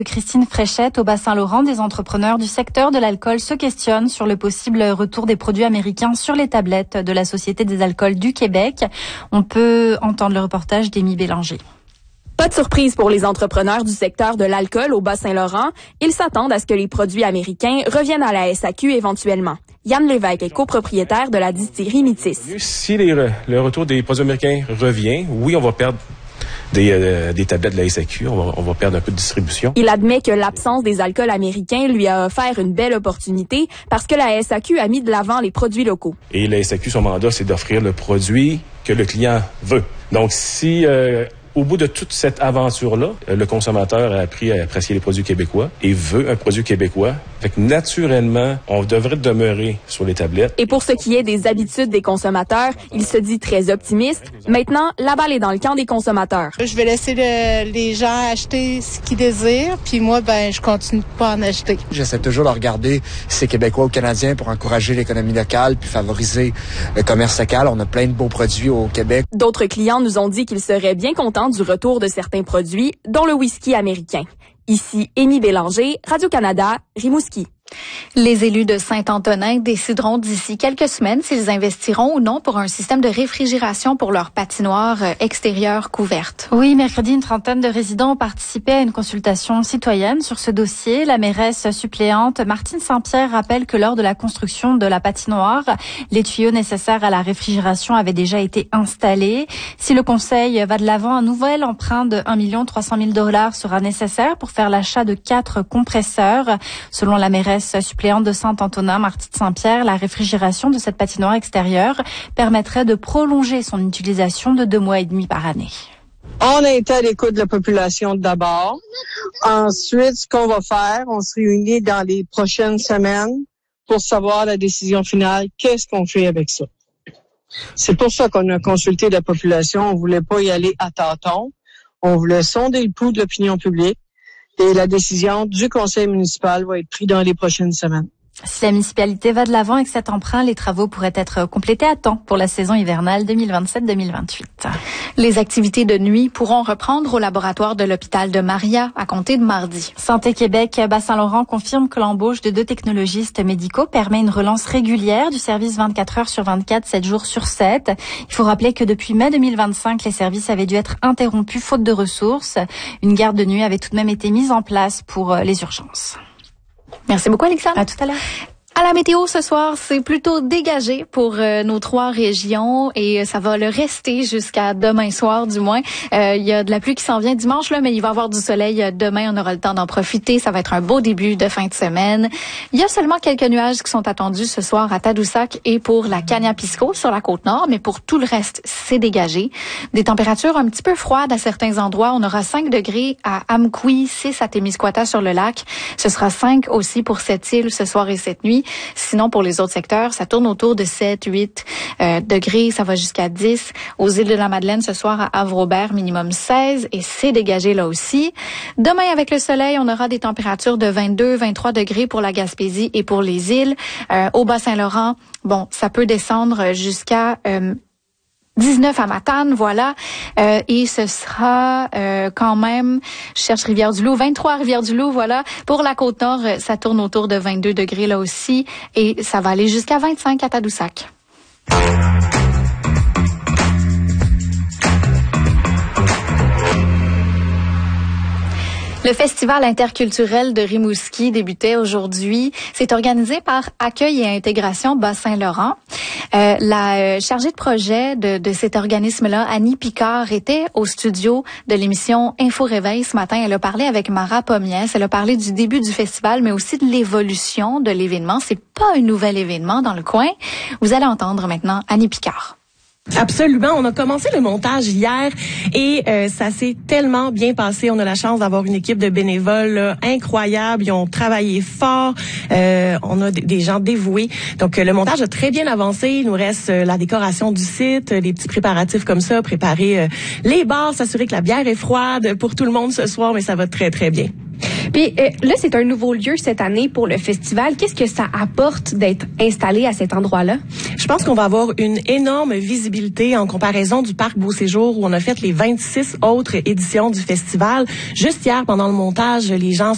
Christine Fréchette, au Bas-Saint-Laurent, des entrepreneurs du secteur de l'alcool se questionnent sur le possible retour des produits américains sur les tablettes de la Société des alcools du Québec. On peut entendre le reportage d'Émy Bélanger. Pas de surprise pour les entrepreneurs du secteur de l'alcool au Bas-Saint-Laurent. Ils s'attendent à ce que les produits américains reviennent à la SAQ éventuellement. Yann Lévesque est copropriétaire de la distillerie Métis. Si le retour des produits américains revient, oui, on va perdre des tablettes de la SAQ. On va perdre un peu de distribution. Il admet que l'absence des alcools américains lui a offert une belle opportunité parce que la SAQ a mis de l'avant les produits locaux. Et la SAQ, son mandat, c'est d'offrir le produit que le client veut. Donc, si au bout de toute cette aventure-là, le consommateur a appris à apprécier les produits québécois et veut un produit québécois. Fait que naturellement, on devrait demeurer sur les tablettes. Et pour ce qui est des habitudes des consommateurs, il se dit très optimiste. Maintenant, la balle est dans le camp des consommateurs. Je vais laisser les gens acheter ce qu'ils désirent, puis moi, je continue de pas en acheter. J'essaie toujours de regarder si c'est québécois ou canadien pour encourager l'économie locale puis favoriser le commerce local. On a plein de beaux produits au Québec. D'autres clients nous ont dit qu'ils seraient bien contents du retour de certains produits, dont le whisky américain. Ici, Émy Bélanger, Radio-Canada, Rimouski. Les élus de Saint-Antonin décideront d'ici quelques semaines s'ils investiront ou non pour un système de réfrigération pour leur patinoire extérieure couverte. Oui, mercredi, une trentaine de résidents ont participé à une consultation citoyenne sur ce dossier. La mairesse suppléante Martine Saint-Pierre rappelle que lors de la construction de la patinoire, les tuyaux nécessaires à la réfrigération avaient déjà été installés. Si le conseil va de l'avant, un nouvel emprunt de 1 300 000 $ sera nécessaire pour faire l'achat de 4 compresseurs. Selon la mairesse suppléante de Saint-Antonin, Martine Saint-Pierre, la réfrigération de cette patinoire extérieure permettrait de prolonger son utilisation de 2 mois et demi par année. On a été à l'écoute de la population d'abord. Ensuite, ce qu'on va faire, on se réunit dans les prochaines semaines pour savoir la décision finale. Qu'est-ce qu'on fait avec ça? C'est pour ça qu'on a consulté la population. On voulait pas y aller à tâtons. On voulait sonder le pouls de l'opinion publique. Et la décision du conseil municipal va être prise dans les prochaines semaines. Si la municipalité va de l'avant avec cet emprunt, les travaux pourraient être complétés à temps pour la saison hivernale 2027-2028. Les activités de nuit pourront reprendre au laboratoire de l'hôpital de Maria à compter de mardi. Santé Québec Bas-Saint-Laurent confirme que l'embauche de 2 technologistes médicaux permet une relance régulière du service 24 heures sur 24, 7 jours sur 7. Il faut rappeler que depuis mai 2025, les services avaient dû être interrompus faute de ressources. Une garde de nuit avait tout de même été mise en place pour les urgences. Merci beaucoup, Alexandre. À tout à l'heure. À la météo ce soir, c'est plutôt dégagé pour nos 3 régions et ça va le rester jusqu'à demain soir du moins. Il y a de la pluie qui s'en vient dimanche là, mais il va y avoir du soleil demain. On aura le temps d'en profiter. Ça va être un beau début de fin de semaine. Il y a seulement quelques nuages qui sont attendus ce soir à Tadoussac et pour la Kaniapisco sur la Côte-Nord, mais pour tout le reste, c'est dégagé. Des températures un petit peu froides à certains endroits. On aura 5 degrés à Amqui, 6 à Témiscouata sur le lac. Ce sera 5 aussi pour cette île ce soir et cette nuit. Sinon, pour les autres secteurs, ça tourne autour de 7, 8 degrés. Ça va jusqu'à 10. Aux îles de la Madeleine, ce soir, à Havre-Aubert, minimum 16. Et c'est dégagé là aussi. Demain, avec le soleil, on aura des températures de 22, 23 degrés pour la Gaspésie et pour les îles. Au Bas-Saint-Laurent, bon, ça peut descendre jusqu'à 19 à Matane, voilà. Et ce sera quand même, je cherche Rivière-du-Loup, 23 à Rivière-du-Loup, voilà. Pour la Côte-Nord, ça tourne autour de 22 degrés là aussi. Et ça va aller jusqu'à 25 à Tadoussac. Le Festival interculturel de Rimouski débutait aujourd'hui. C'est organisé par Accueil et Intégration Bas-Saint-Laurent. La chargée de projet de cet organisme-là, Annie Picard, était au studio de l'émission Info Réveil ce matin. Elle a parlé avec Mara Pomiès. Elle a parlé du début du festival, mais aussi de l'évolution de l'événement. C'est pas un nouvel événement dans le coin. Vous allez entendre maintenant Annie Picard. Absolument. On a commencé le montage hier et ça s'est tellement bien passé. On a la chance d'avoir une équipe de bénévoles là, incroyable. Ils ont travaillé fort. On a des gens dévoués. Donc, le montage a très bien avancé. Il nous reste la décoration du site, des petits préparatifs comme ça, préparer les bars, s'assurer que la bière est froide pour tout le monde ce soir, mais ça va très, très bien. Puis là, c'est un nouveau lieu cette année pour le festival. Qu'est-ce que ça apporte d'être installé à cet endroit-là? Je pense qu'on va avoir une énorme visibilité en comparaison du Parc Beau Séjour où on a fait les 26 autres éditions du festival. Juste hier, pendant le montage, les gens